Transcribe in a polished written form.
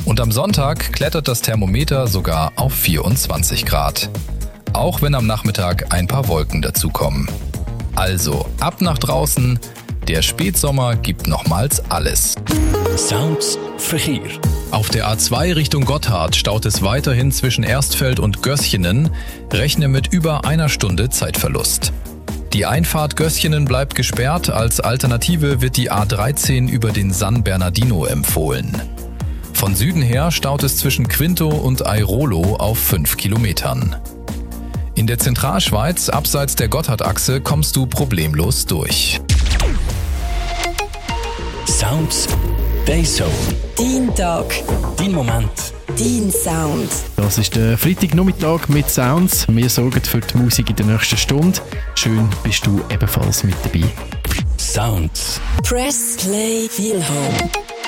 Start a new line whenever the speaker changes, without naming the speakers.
Und am Sonntag klettert das Thermometer sogar auf 24 Grad. Auch wenn am Nachmittag ein paar Wolken dazukommen. Also ab nach draußen, der Spätsommer gibt nochmals alles.
Sounds Verkehr.
Auf der A2 Richtung Gotthard staut es weiterhin zwischen Erstfeld und Gößchenen. Rechne mit über einer Stunde Zeitverlust. Die Einfahrt Gößchenen bleibt gesperrt, als Alternative wird die A13 über den San Bernardino empfohlen. Von Süden her staut es zwischen Quinto und Airolo auf 5 Kilometern. In der Zentralschweiz, abseits der Gotthardachse, kommst du problemlos durch.
Sounds Dayzone.
Dein Tag.
Dein Moment.
Dein Sound.
Das ist der Freitagnachmittag mit Sounds. Wir sorgen für die Musik in der nächsten Stunde. Schön bist du ebenfalls mit dabei.
Sounds.
Press Play Feel Home.